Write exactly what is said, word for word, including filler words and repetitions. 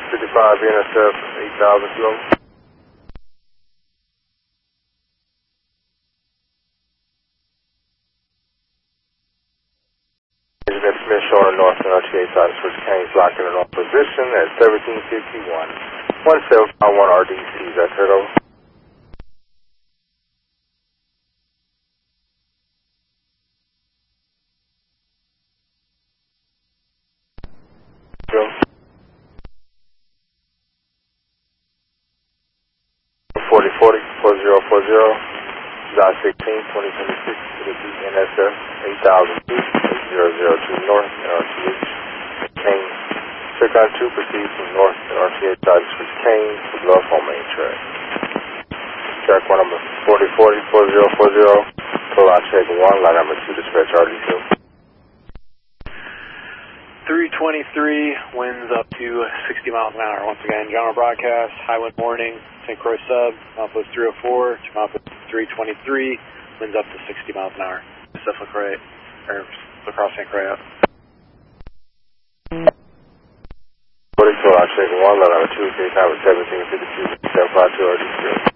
fifty-five N S F, eight thousand kilo. Engineer Smith, short on north and R T A side of Switch Canes, locked in an off position at seventeen fifty-one. one seven five one R D C, is that heard over? forty forty, four zero four zero, July sixteenth, twenty twenty-six, to the N S F, eight thousand feet, eight zero zero two north, and R T H, Kane. Check on two, proceed from north, and R T H side of Switch Kane, to Bluff on main track. Track one number forty forty, four zero four zero, pull out check one, line number two, dispatch R D two. three twenty-three, winds up to sixty miles an hour. Once again, general broadcast, high wind warning, Saint Croix sub, Mouthpost three oh four to Mouthpost three twenty-three, winds up to sixty miles an hour. Stuff LaCroix, or across Saint Croix up. forty, pull out check one, line number two, case number seventeen fifty-two, seven five two R D two.